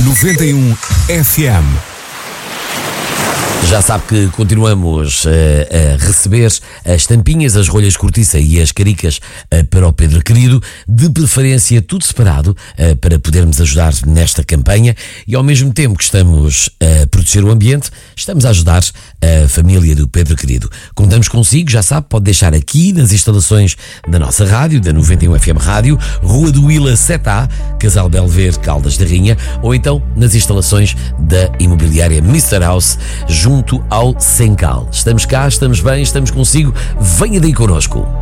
91 FM. Já sabe que continuamos a receber as tampinhas, as rolhas cortiça e as caricas para o Pedro Querido, de preferência tudo separado, para podermos ajudar nesta campanha, e ao mesmo tempo que estamos a proteger o ambiente, estamos a ajudar a família do Pedro Querido. Contamos consigo, já sabe, pode deixar aqui nas instalações da nossa rádio, da 91 FM Rádio, Rua do Ila 7A, Casal Belver, Caldas da Rainha, ou então nas instalações da imobiliária Mr. House, junto ao Sencal. Estamos cá, estamos bem, estamos consigo. Venha daí connosco.